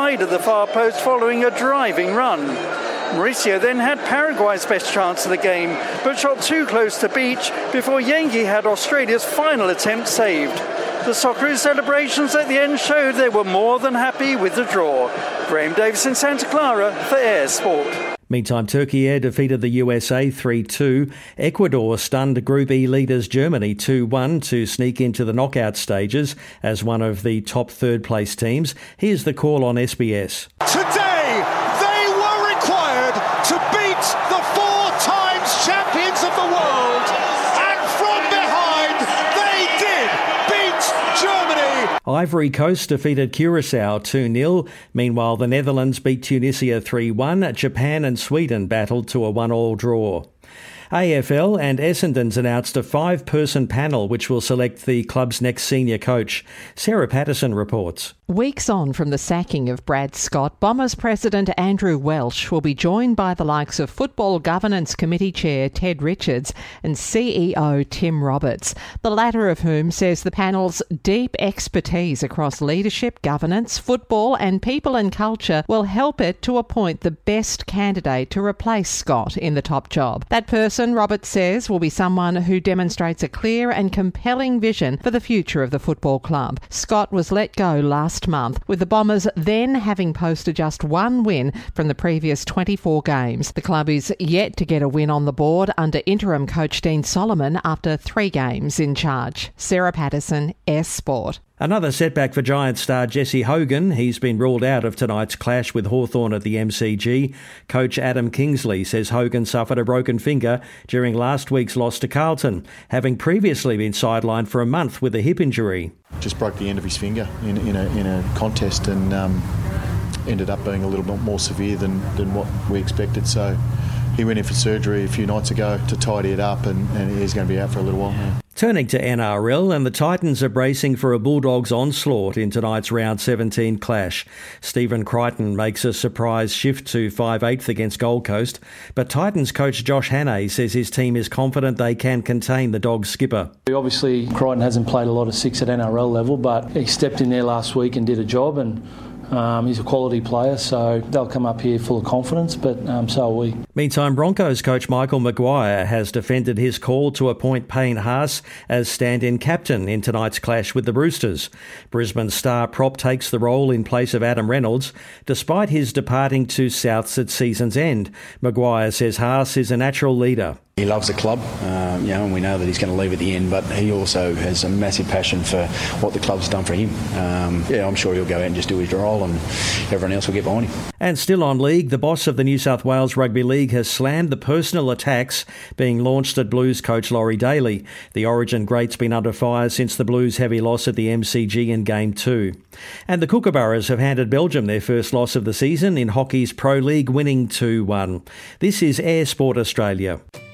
wide of the far post following a driving run. Mauricio then had Paraguay's best chance of the game, but shot too close to Beach before Yengi had Australia's final attempt saved. The Socceroos celebrations at the end showed they were more than happy with the draw. Graham Davis in Santa Clara for Air Sport. Meantime, Turkey Air defeated the USA 3-2. Ecuador stunned Group E leaders Germany 2-1 to sneak into the knockout stages as one of the top third-place teams. Here's the call on SBS. Today, they were required to beat the 4 times champions of the world. And from behind, they did beat Germany. Ivory Coast defeated Curacao 2-0. Meanwhile, the Netherlands beat Tunisia 3-1. Japan and Sweden battled to a 1-1 draw. AFL and Essendon's announced a 5-person panel which will select the club's next senior coach. Sarah Patterson reports. Weeks on from the sacking of Brad Scott, Bombers President Andrew Welsh will be joined by the likes of Football Governance Committee Chair Ted Richards and CEO Tim Roberts, the latter of whom says the panel's deep expertise across leadership, governance, football and people and culture will help it to appoint the best candidate to replace Scott in the top job. That person, Roberts says, will be someone who demonstrates a clear and compelling vision for the future of the football club. Scott was let go last month, with the Bombers then having posted just 1 win from the previous 24 games. The club is yet to get a win on the board under interim coach Dean Solomon after 3 games in charge. Sarah Patterson, S Sport. Another setback for Giants star Jesse Hogan. He's been ruled out of tonight's clash with Hawthorn at the MCG. Coach Adam Kingsley says Hogan suffered a broken finger during last week's loss to Carlton, having previously been sidelined for a month with a hip injury. Just broke the end of his finger in a contest and ended up being a little bit more severe than what we expected. So he went in for surgery a few nights ago to tidy it up and he's going to be out for a little while now. Turning to NRL, and the Titans are bracing for a Bulldogs onslaught in tonight's Round 17 clash. Stephen Crichton makes a surprise shift to 5/8 against Gold Coast, but Titans coach Josh Hannay says his team is confident they can contain the Dogs skipper. Obviously, Crichton hasn't played a lot of 6 at NRL level, but he stepped in there last week and did a job, and he's a quality player, so they'll come up here full of confidence, but so are we. Meantime, Broncos coach Michael Maguire has defended his call to appoint Payne Haas as stand-in captain in tonight's clash with the Roosters. Brisbane star prop takes the role in place of Adam Reynolds, despite his departing to Souths at season's end. Maguire says Haas is a natural leader. He loves the club, and we know that he's going to leave at the end, but he also has a massive passion for what the club's done for him. I'm sure he'll go out and just do his role and everyone else will get behind him. And still on league, the boss of the New South Wales Rugby League has slammed the personal attacks being launched at Blues coach Laurie Daly. The Origin great's been under fire since the Blues' heavy loss at the MCG in Game 2. And the Kookaburras have handed Belgium their first loss of the season in hockey's Pro League, winning 2-1. This is Air Sport Australia.